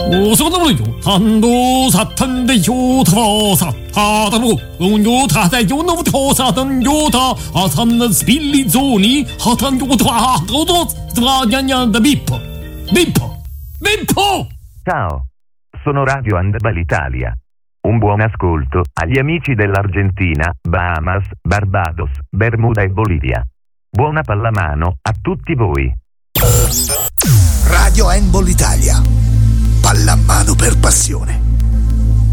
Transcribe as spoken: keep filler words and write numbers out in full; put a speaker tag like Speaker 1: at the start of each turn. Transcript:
Speaker 1: 오소노요 한도 사탄데 요타사 하다로 요타다 요노부터사던 요타 아산나 스빌리존이 하탄 요타 고도 스바냐냐 bippo bippo bippo.
Speaker 2: Ciao, sono Radio Handball Italia. Un buon ascolto agli amici dell'Argentina, Bahamas, Barbados, Bermuda e Bolivia. Buona pallamano a tutti voi.
Speaker 3: Radio Handball Italia. Pallamano per passione.